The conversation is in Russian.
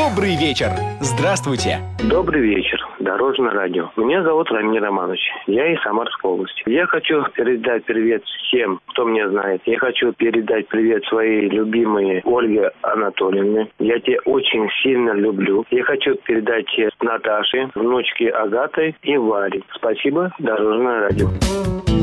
Добрый вечер. Здравствуйте. Добрый вечер. Дорожное радио. Меня зовут Рамиль Романович. Я из Самарской области. Я хочу передать привет всем, кто меня знает. Я хочу передать привет своей любимой Ольге Анатольевне. Я тебя очень сильно люблю. Я хочу передать Наташе, внучке Агатой и Варе. Спасибо, Дорожное радио.